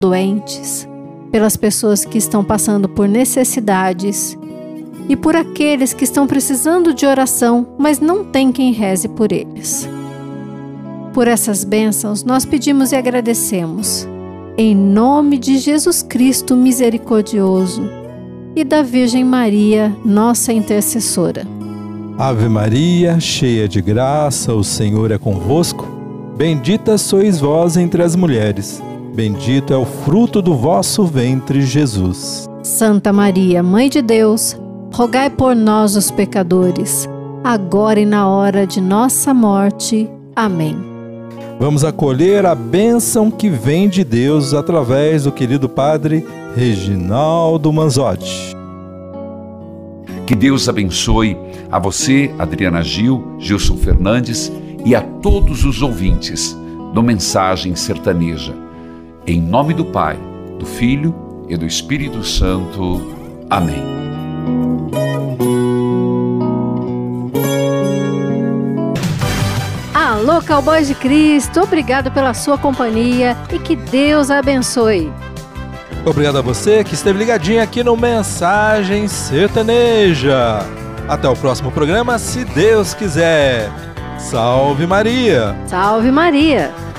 doentes, pelas pessoas que estão passando por necessidades e por aqueles que estão precisando de oração, mas não tem quem reze por eles. Por essas bênçãos, nós pedimos e agradecemos, em nome de Jesus Cristo misericordioso e da Virgem Maria, nossa intercessora. Ave Maria, cheia de graça, o Senhor é convosco. Bendita sois vós entre as mulheres. Bendito é o fruto do vosso ventre, Jesus. Santa Maria, Mãe de Deus, rogai por nós, os pecadores, agora e na hora de nossa morte. Amém. Vamos acolher a bênção que vem de Deus através do querido Padre Reginaldo Manzotti. Que Deus abençoe a você, Adriana Gil, Gilson Fernandes e a todos os ouvintes do Mensagem Sertaneja. Em nome do Pai, do Filho e do Espírito Santo. Amém. Alô, Cowboys de Cristo, obrigado pela sua companhia e que Deus a abençoe. Obrigado a você que esteve ligadinho aqui no Mensagem Sertaneja. Até o próximo programa, se Deus quiser. Salve Maria! Salve Maria!